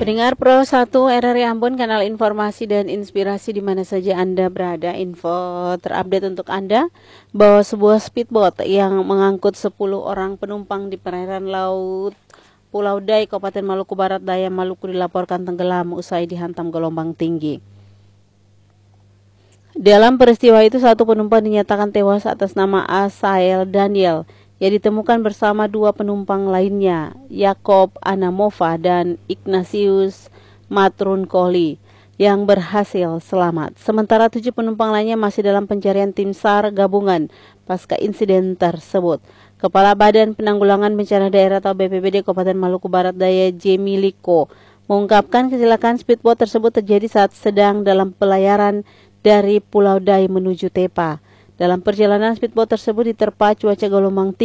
Pendengar Pro 1 RRI Ambon, kanal informasi dan inspirasi di mana saja Anda berada. Info terupdate untuk Anda bahwa sebuah speedboat yang mengangkut 10 orang penumpang di perairan laut Pulau Dai, Kabupaten Maluku Barat Daya, Maluku dilaporkan tenggelam usai dihantam gelombang tinggi. Dalam peristiwa itu, satu penumpang dinyatakan tewas atas nama Asael Daniel yang ditemukan bersama dua penumpang lainnya, Yakob Anamova dan Ignatius Matrunkoli, yang berhasil selamat. Sementara 7 penumpang lainnya masih dalam pencarian tim SAR gabungan pasca insiden tersebut. Kepala Badan Penanggulangan Bencana Daerah atau BPBD Kabupaten Maluku Barat Daya, Jemiliko, mengungkapkan kecelakaan speedboat tersebut terjadi saat sedang dalam pelayaran dari Pulau Dai menuju Tepa. Dalam perjalanan speedboat tersebut diterpa cuaca gelombang tinggi